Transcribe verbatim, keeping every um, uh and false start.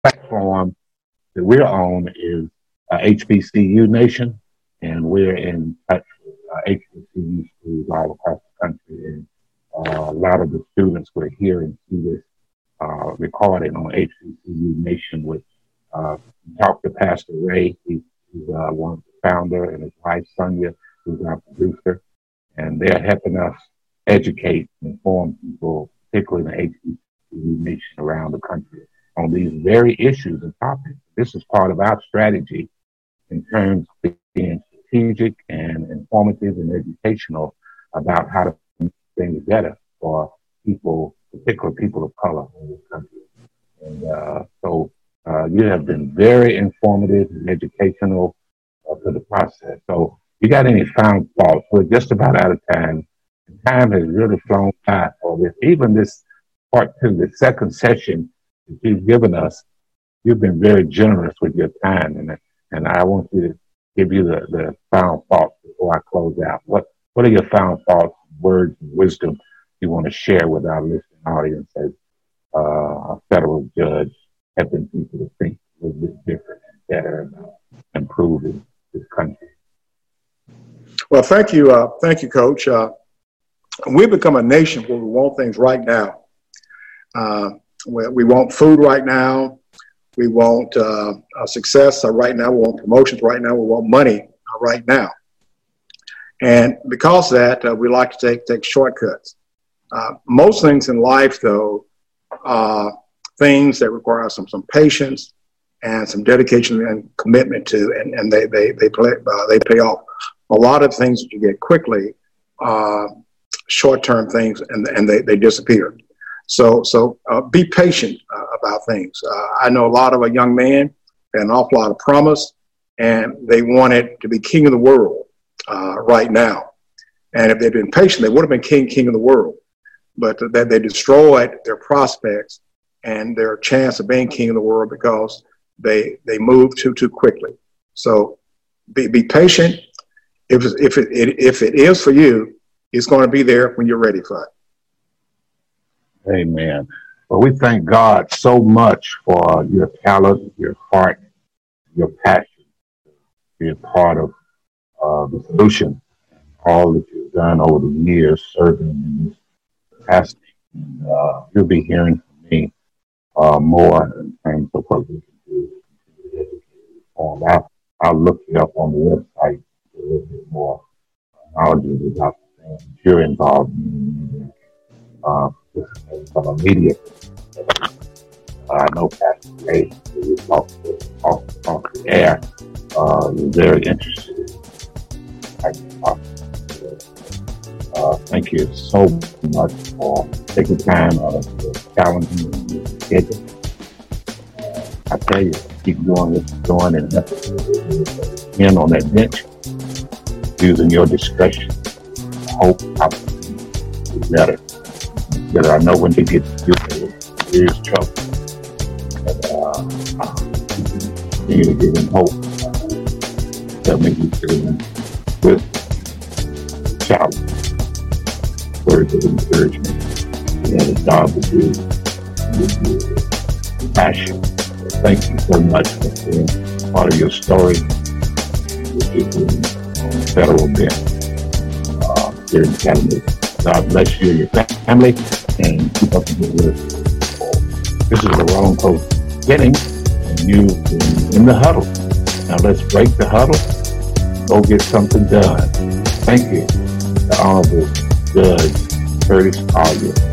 platform that we're on is uh, H B C U Nation, and we're in touch with uh, H B C U schools all across the country. And uh, a lot of the students will hear and see this uh, recording on H B C U Nation with uh, talk to Pastor Ray. He's, he's uh, one of the founder, and his wife Sonia, who's our producer, and they're helping us educate and inform people, particularly in the H B C U Nation around the country, on these very issues and topics. This is part of our strategy in terms of being strategic and informative and educational about how to make things better for people, particularly people of color in this country. And uh, so uh, you have been very informative and educational uh, to the process. So you got any final thoughts? We're just about out of time. Time has really flown by for this. Even this part two, the second session that you've given us, you've been very generous with your time, and and I want you to give you the, the final thoughts before I close out. What what are your final thoughts, words, and wisdom you want to share with our listening audience as uh, a federal judge helping people to think a little bit different and better and uh, improving this country? Well, thank you, uh, thank you, Coach. Uh, we've become a nation where we want things right now. Uh, we, we want food right now. We want uh, uh, success uh, right now. We want promotions right now. We want money uh, right now. And because of that, uh, we like to take take shortcuts. Uh, most things in life, though, are things that require some some patience and some dedication and commitment to, and, and they they they play uh, they pay off. A lot of things that you get quickly, uh, short-term things, and and they, they disappear. So so uh, be patient uh, about things. Uh, I know a lot of a young man had an awful lot of promise, and they wanted to be king of the world uh, right now. And if they'd been patient, they would have been king king of the world. But that they destroyed their prospects and their chance of being king of the world because they they moved too too quickly. So be be patient. If if it, it if it is for you, it's going to be there when you're ready for it. Amen. Well, we thank God so much for your talent, your heart, your passion, being part of uh, the solution, all that you've done over the years serving in this capacity. And uh, you'll be hearing from me uh, more in terms of what we can do. I'll, I'll look you up on the website a little bit more knowledge about the things you're involved in. Uh, from a media uh, I know Pastor Ray, who is off the, off, off the air, uh, is very interested in uh, thank you so much for taking time out of your challenging schedule. Uh, I tell you, keep doing what you're doing and in on that bench, using your discretion, hope, opportunity is better. That I know when they get to there is trouble. But uh, uh, continue to give them hope. That makes you feel with challenge, words of encouragement. You have a job to do with your passion. So thank you so much for being part of your story. You're doing on the federal bench uh, here in Chattanooga. God bless you and your family, and keep up the good work. This is the Wrong Coach getting, and you in the huddle. Now let's break the huddle, go get something done. Thank you, the Honorable Judge Curtis Collier.